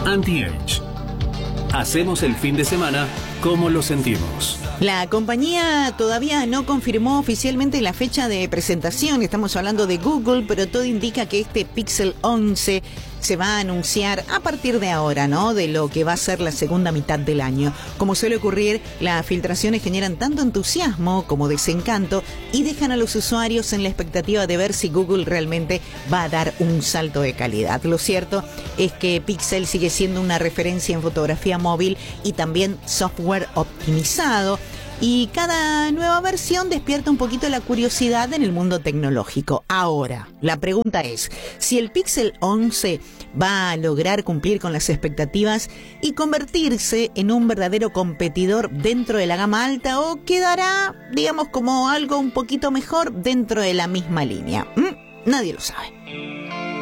Anti-Age. Hacemos el fin de semana como lo sentimos. La compañía todavía no confirmó oficialmente la fecha de presentación. Estamos hablando de Google, pero todo indica que este Pixel 11 se va a anunciar a partir de ahora, ¿no? De lo que va a ser la segunda mitad del año. Como suele ocurrir, las filtraciones generan tanto entusiasmo como desencanto y dejan a los usuarios en la expectativa de ver si Google realmente va a dar un salto de calidad. Lo cierto es que Pixel sigue siendo una referencia en fotografía móvil y también software optimizado. Y cada nueva versión despierta un poquito la curiosidad en el mundo tecnológico. Ahora, la pregunta es, si el Pixel 11 va a lograr cumplir con las expectativas y convertirse en un verdadero competidor dentro de la gama alta o quedará, digamos, como algo un poquito mejor dentro de la misma línea. Nadie lo sabe.